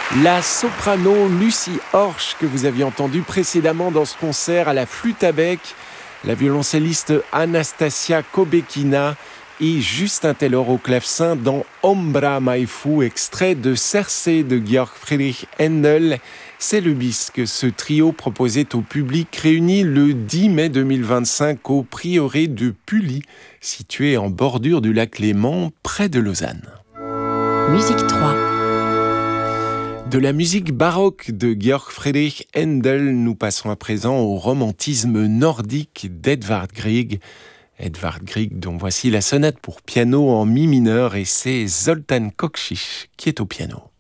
La soprano Lucie Horsch que vous aviez entendue précédemment dans ce concert à la flûte à bec, la violoncelliste Anastasia Kobekina et Justin Taylor au clavecin dans Ombra Mai Fu, extrait de Cersei de Georg Friedrich Händel. C'est le bis que ce trio proposait au public réuni le 10 mai 2025 au prieuré de Pully, situé en bordure du lac Léman, près de Lausanne. Musique 3. De la musique baroque de Georg Friedrich Händel, nous passons à présent au romantisme nordique d'Edvard Grieg. Edvard Grieg, dont voici la sonate pour piano en mi mineur, et c'est Zoltán Kockich qui est au piano.